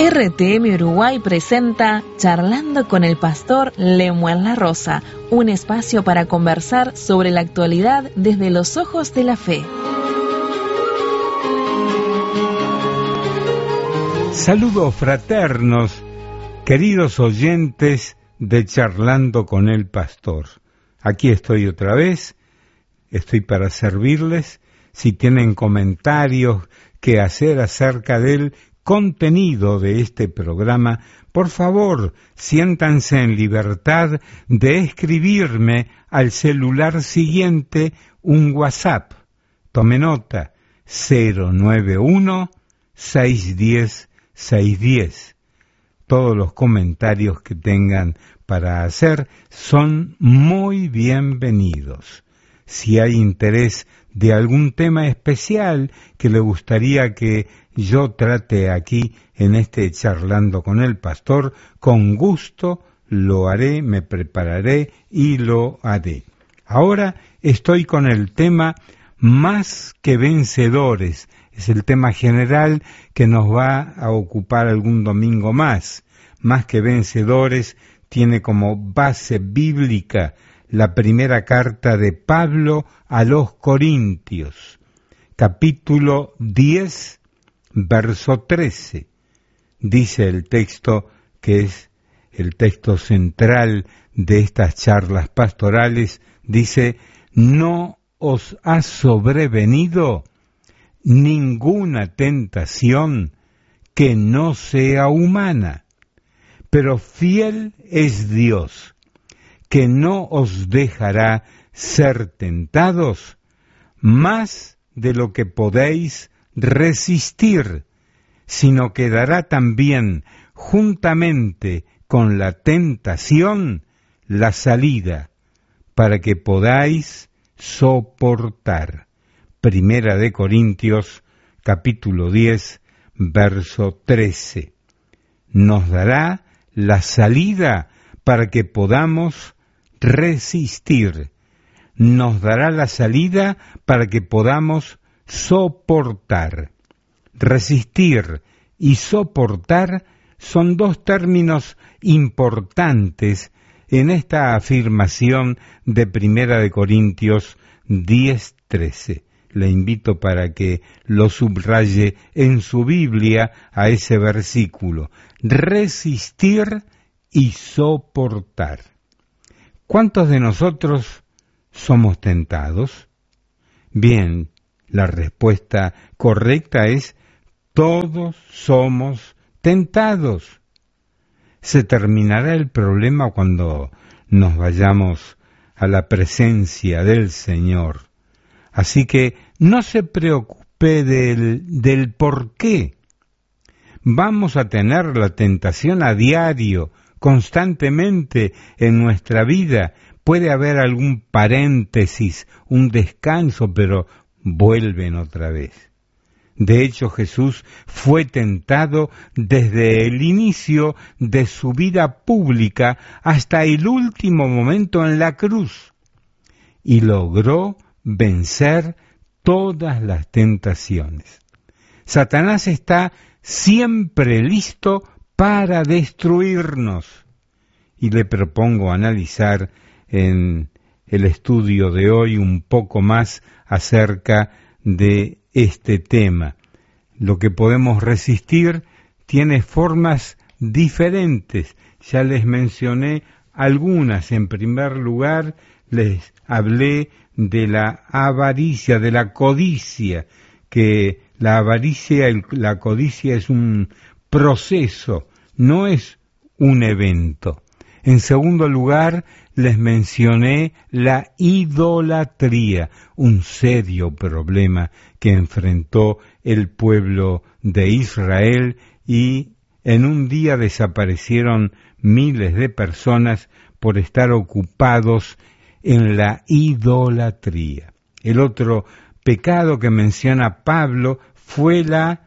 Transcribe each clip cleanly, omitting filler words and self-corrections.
RTM Uruguay presenta Charlando con el Pastor Lemuel La Rosa, un espacio para conversar sobre la actualidad desde los ojos de la fe. Saludos fraternos, queridos oyentes de Charlando con el Pastor. Aquí estoy otra vez, estoy para servirles. Si tienen comentarios que hacer acerca del contenido de este programa, por favor, siéntanse en libertad de escribirme al celular siguiente un WhatsApp. Tome nota, 091-610-610. Todos los comentarios que tengan para hacer son muy bienvenidos. Si hay interés de algún tema especial que le gustaría que yo trate aquí en este Charlando con el Pastor, con gusto lo haré, me prepararé y lo haré. Ahora estoy con el tema Más que vencedores. Es el tema general que nos va a ocupar algún domingo más. Más que vencedores tiene como base bíblica la primera carta de Pablo a los Corintios, capítulo 10, verso 13. Dice el texto, que es el texto central de estas charlas pastorales, dice: no os ha sobrevenido ninguna tentación que no sea humana, pero fiel es Dios, que no os dejará ser tentados más de lo que podéis resistir, sino que dará también, juntamente con la tentación, la salida, para que podáis soportar. Primera de Corintios, capítulo 10, verso 13. Nos dará la salida para que podamos resistir. Nos dará la salida para que podamos soportar. Resistir y soportar son dos términos importantes en esta afirmación de Primera de Corintios 10:13. Le invito para que lo subraye en su Biblia a ese versículo. Resistir y soportar. ¿Cuántos de nosotros somos tentados? Bien, la respuesta correcta es: todos somos tentados. Se terminará el problema cuando nos vayamos a la presencia del Señor. Así que no se preocupe del por qué. Vamos a tener la tentación a diario, constantemente en nuestra vida. Puede haber algún paréntesis, un descanso, pero vuelven otra vez. De hecho, Jesús fue tentado desde el inicio de su vida pública hasta el último momento en la cruz, y logró vencer todas las tentaciones. Satanás está siempre listo para destruirnos, y le propongo analizar en el estudio de hoy un poco más acerca de este tema. Lo que podemos resistir tiene formas diferentes. Ya les mencioné algunas. En primer lugar, les hablé de la avaricia, de la codicia, que la avaricia y la codicia es un proceso, no es un evento. En segundo lugar, les mencioné la idolatría, un serio problema que enfrentó el pueblo de Israel, y en un día desaparecieron miles de personas por estar ocupados en la idolatría. El otro pecado que menciona Pablo fue la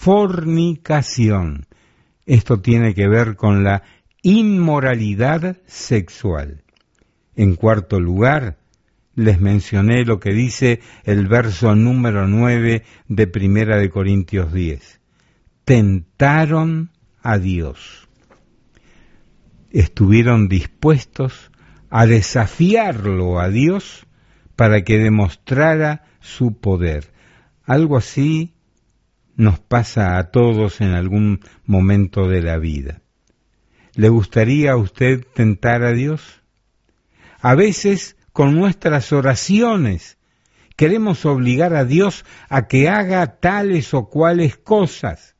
fornicación. Esto tiene que ver con la inmoralidad sexual. En cuarto lugar, les mencioné lo que dice el verso número 9 de Primera de Corintios 10. Tentaron a Dios. Estuvieron dispuestos a desafiarlo a Dios para que demostrara su poder. Algo así nos pasa a todos en algún momento de la vida. ¿Le gustaría a usted tentar a Dios? A veces, con nuestras oraciones, queremos obligar a Dios a que haga tales o cuales cosas.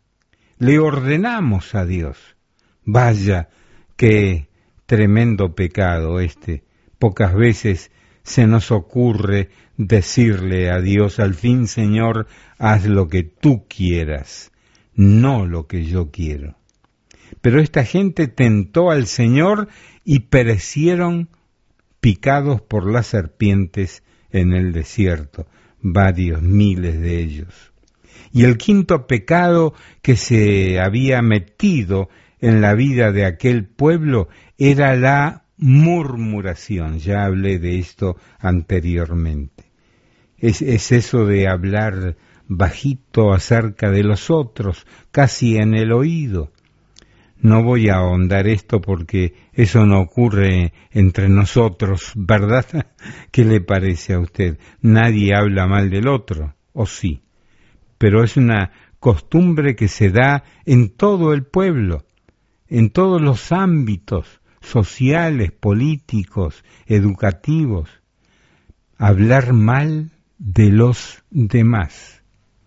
Le ordenamos a Dios. Vaya, qué tremendo pecado este. Pocas veces se nos ocurre decirle a Dios, al fin, Señor, haz lo que tú quieras, no lo que yo quiero. Pero esta gente tentó al Señor y perecieron picados por las serpientes en el desierto, varios miles de ellos. Y el quinto pecado que se había metido en la vida de aquel pueblo era la murmuración. Ya hablé de esto anteriormente. Es eso de hablar bajito acerca de los otros, casi en el oído. No voy a ahondar esto porque eso no ocurre entre nosotros, ¿verdad? ¿Qué le parece a usted? Nadie habla mal del otro, ¿o sí? Pero es una costumbre que se da en todo el pueblo, en todos los ámbitos sociales, políticos, educativos. Hablar mal de los demás.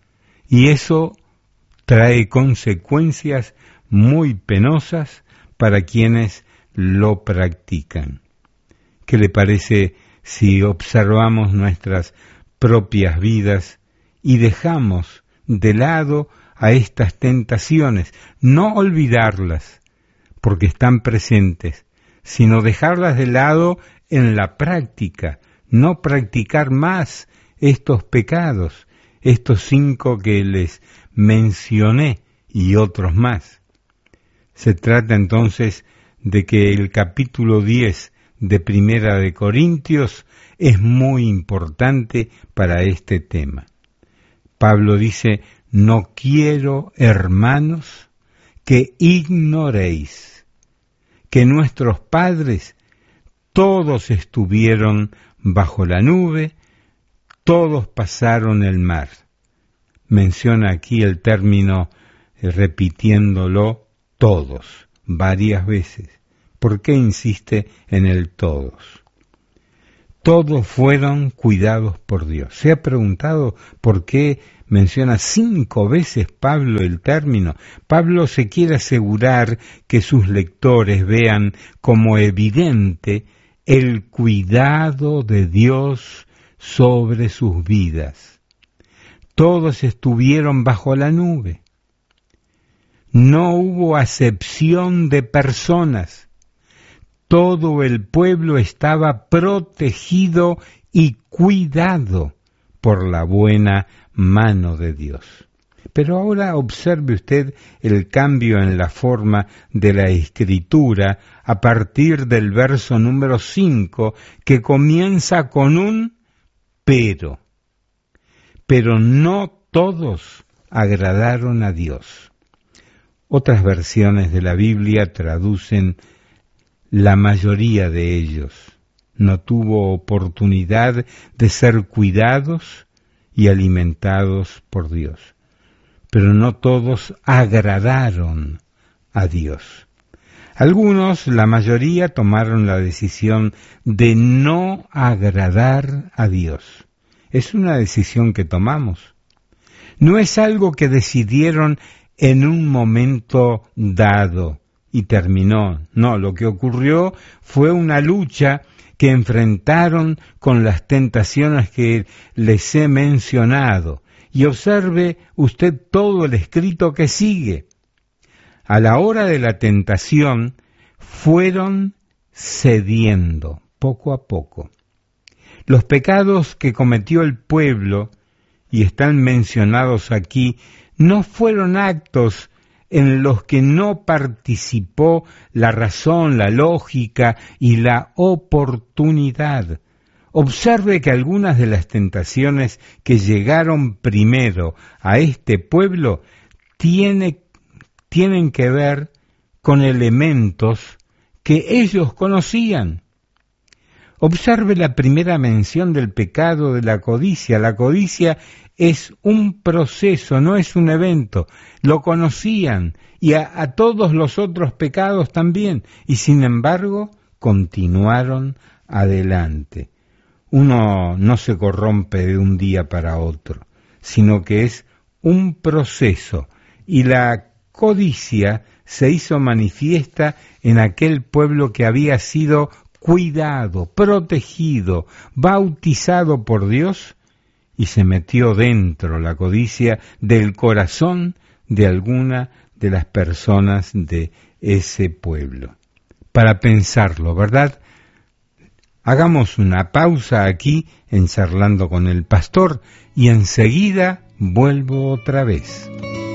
Y eso trae consecuencias muy penosas para quienes lo practican. ¿Qué le parece si observamos nuestras propias vidas y dejamos de lado a estas tentaciones? No olvidarlas, porque están presentes, sino dejarlas de lado en la práctica, no practicar más estos pecados, estos 5 que les mencioné y otros más. Se trata entonces de que el capítulo 10 de Primera de Corintios es muy importante para este tema. Pablo dice, no quiero, hermanos, que ignoréis que nuestros padres todos estuvieron bajo la nube, todos pasaron el mar. Menciona aquí el término, repitiéndolo, todos, varias veces. ¿Por qué insiste en el todos? Todos fueron cuidados por Dios. ¿Se ha preguntado por qué menciona 5 veces Pablo el término? Pablo se quiere asegurar que sus lectores vean como evidente el cuidado de Dios sobre sus vidas. Todos estuvieron bajo la nube. No hubo acepción de personas. Todo el pueblo estaba protegido y cuidado por la buena mano de Dios. Pero ahora observe usted el cambio en la forma de la escritura a partir del verso número 5, que comienza con un pero. Pero no todos agradaron a Dios. Otras versiones de la Biblia traducen la mayoría de ellos. No tuvo oportunidad de ser cuidados y alimentados por Dios. Pero no todos agradaron a Dios. Algunos, la mayoría, tomaron la decisión de no agradar a Dios. Es una decisión que tomamos. No es algo que decidieron en un momento dado y terminó. No, lo que ocurrió fue una lucha que enfrentaron con las tentaciones que les he mencionado. Y observe usted todo el escrito que sigue. A la hora de la tentación fueron cediendo poco a poco. Los pecados que cometió el pueblo, y están mencionados aquí, no fueron actos en los que no participó la razón, la lógica y la oportunidad. Observe que algunas de las tentaciones que llegaron primero a este pueblo tienen tienen que ver con elementos que ellos conocían. Observe la primera mención del pecado de la codicia. La codicia es un proceso, no es un evento. Lo conocían y a todos los otros pecados también, y sin embargo continuaron adelante. Uno no se corrompe de un día para otro, sino que es un proceso, y la codicia se hizo manifiesta en aquel pueblo que había sido cuidado, protegido, bautizado por Dios, y se metió dentro la codicia del corazón de alguna de las personas de ese pueblo. Para pensarlo, ¿verdad? Hagamos una pausa aquí en Charlando con el Pastor y enseguida vuelvo otra vez.